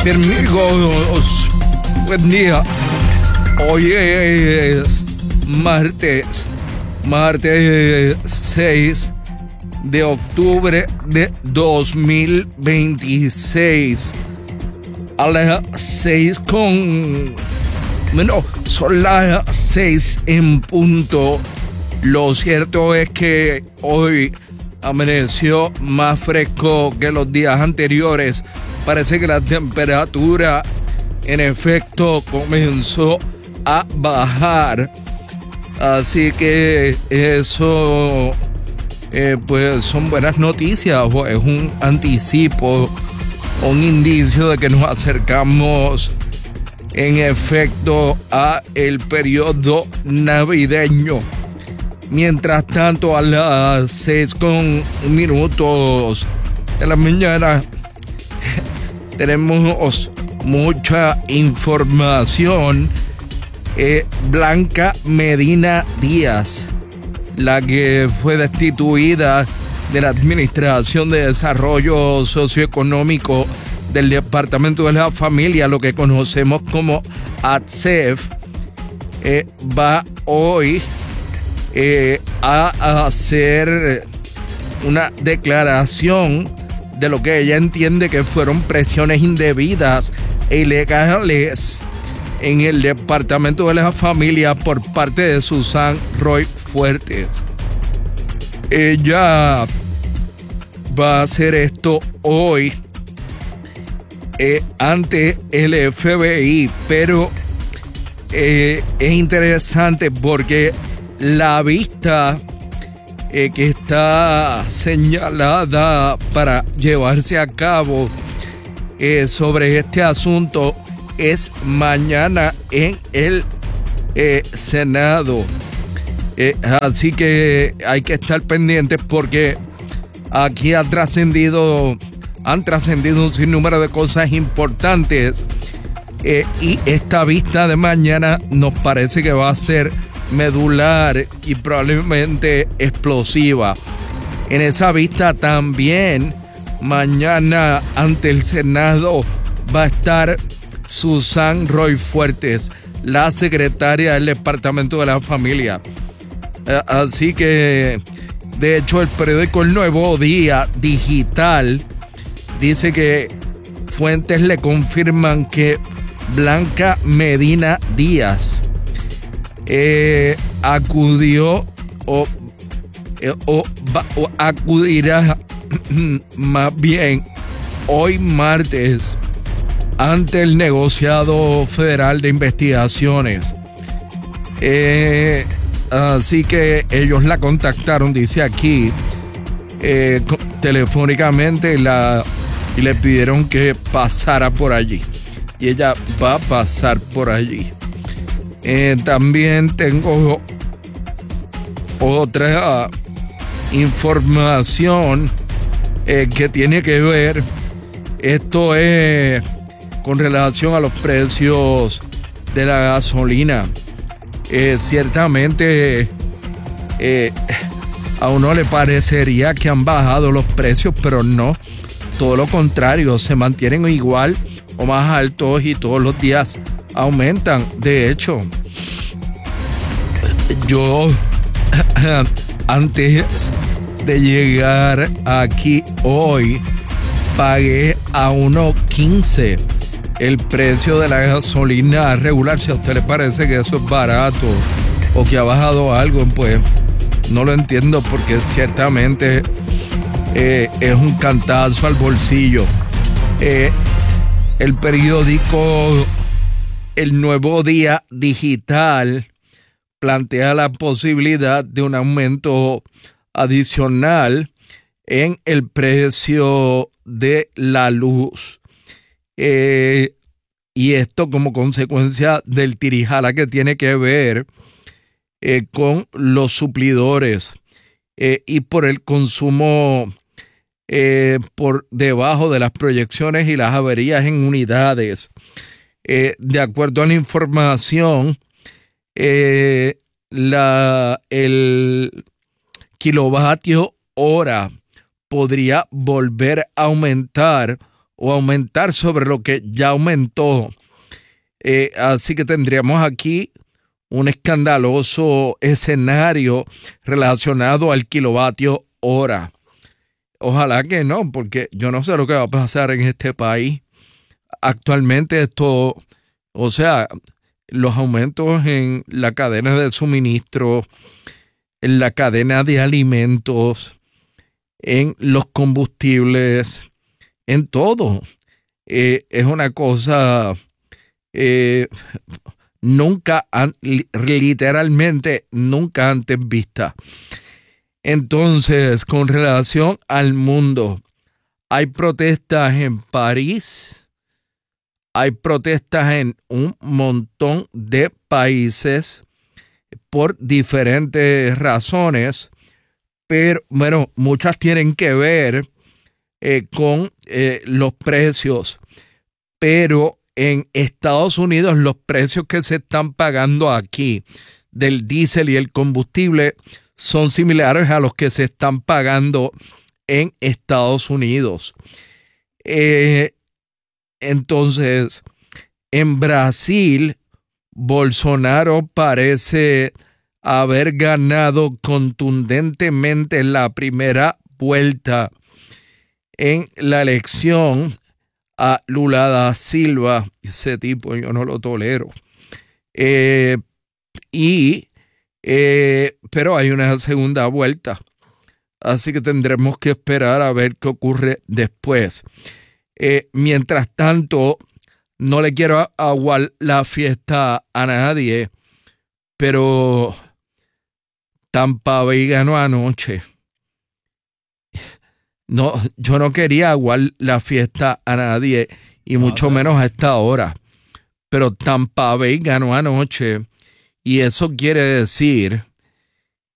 Amigos, buen día. Hoy es martes 6 de octubre de 2026. A las 6 son las 6 en punto. Lo cierto es que hoy amaneció más fresco que los días anteriores. Parece que la temperatura en efecto comenzó a bajar. Así que eso pues son buenas noticias, o es un anticipo, un indicio de que nos acercamos en efecto a el periodo navideño. Mientras tanto, a las 6:01 de la mañana tenemos mucha información. Blanca Medina Díaz, la que fue destituida de la Administración de Desarrollo Socioeconómico del Departamento de la Familia, lo que conocemos como ADCEF, va hoy a hacer una declaración de lo que ella entiende que fueron presiones indebidas e ilegales en el Departamento de la Familia por parte de Susan Roy Fuertes. Ella va a hacer esto hoy ante el FBI, pero es interesante porque la vista que está señalada para llevarse a cabo sobre este asunto es mañana en el Senado. Así que hay que estar pendientes porque aquí han trascendido un sinnúmero de cosas importantes, y esta vista de mañana nos parece que va a ser medular y probablemente explosiva. En esa vista también mañana ante el Senado va a estar Susan Roy Fuertes, la secretaria del Departamento de la Familia. Así que, de hecho, el periódico El Nuevo Día Digital dice que fuentes le confirman que Blanca Medina Díaz acudió o acudirá más bien hoy martes ante el negociado federal de investigaciones. Así que ellos la contactaron, dice aquí, telefónicamente, y le pidieron que pasara por allí. Y ella va a pasar por allí. También tengo otra información que tiene que ver. Esto es con relación a los precios de la gasolina. Ciertamente a uno le parecería que han bajado los precios, pero no. Todo lo contrario, se mantienen igual o más altos y todos los días aumentan. De hecho, yo antes de llegar aquí hoy pagué a 1.15 el precio de la gasolina regular. Si a usted le parece que eso es barato o que ha bajado algo, pues no lo entiendo, porque ciertamente es un cantazo al bolsillo. El periódico El Nuevo Día Digital plantea la posibilidad de un aumento adicional en el precio de la luz. Y esto como consecuencia del tirijala que tiene que ver con los suplidores y por el consumo por debajo de las proyecciones y las averías en unidades. De acuerdo a la información, el kilovatio hora podría volver a aumentar o aumentar sobre lo que ya aumentó. Así que tendríamos aquí un escandaloso escenario relacionado al kilovatio hora. Ojalá que no, porque yo no sé lo que va a pasar en este país. Actualmente esto, o sea, los aumentos en la cadena de suministro, en la cadena de alimentos, en los combustibles, en todo. Es una cosa literalmente nunca antes vista. Entonces, con relación al mundo, hay protestas en París, hay protestas en un montón de países por diferentes razones, pero bueno, muchas tienen que ver con los precios, pero en Estados Unidos los precios que se están pagando aquí del diésel y el combustible son similares a los que se están pagando en Estados Unidos. Entonces, en Brasil, Bolsonaro parece haber ganado contundentemente la primera vuelta en la elección a Lula da Silva. Ese tipo yo no lo tolero. Pero hay una segunda vuelta. Así que tendremos que esperar a ver qué ocurre después. Mientras tanto, no le quiero aguar la fiesta a nadie, pero Tampa Bay ganó anoche. No, yo no quería aguar la fiesta a nadie, y mucho menos a esta hora. Pero Tampa Bay ganó anoche, y eso quiere decir